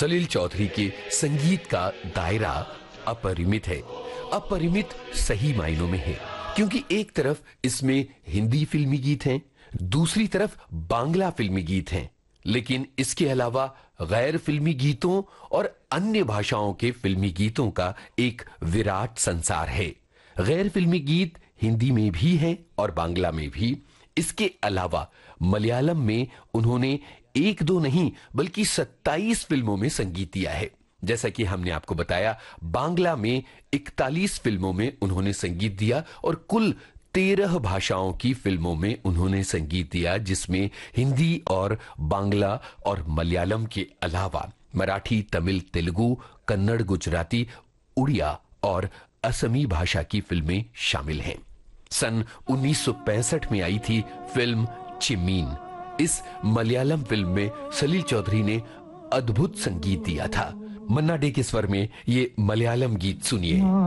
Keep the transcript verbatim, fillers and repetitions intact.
सलील चौधरी के संगीत का दायरा अपरिमित है। अपरिमित सही मायनों में है, क्योंकि एक तरफ इसमें हिंदी फिल्मी गीत हैं, दूसरी तरफ बांग्ला फिल्मी गीत हैं, लेकिन इसके अलावा गैर फिल्मी गीतों और अन्य भाषाओं के फिल्मी गीतों का एक विराट संसार है। गैर फिल्मी गीत हिंदी में भी हैं और बांग्ला में भी। इसके अलावा मलयालम में उन्होंने एक दो नहीं बल्कि सत्ताईस फिल्मों में संगीत दिया है। जैसा कि हमने आपको बताया, बांग्ला में इकतालीस फिल्मों में उन्होंने संगीत दिया और कुल तेरह भाषाओं की फिल्मों में उन्होंने संगीत दिया, जिसमें हिंदी और बांग्ला और मलयालम के अलावा मराठी, तमिल, तेलुगु, कन्नड़, गुजराती, उड़िया और असमी भाषा की फिल्में शामिल हैं। सन उन्नीस सौ पैंसठ में आई थी फिल्म चिम्मीन। इस मलयालम फिल्म में सलील चौधरी ने अद्भुत संगीत दिया था। मन्ना डे के स्वर में ये मलयालम गीत सुनिए।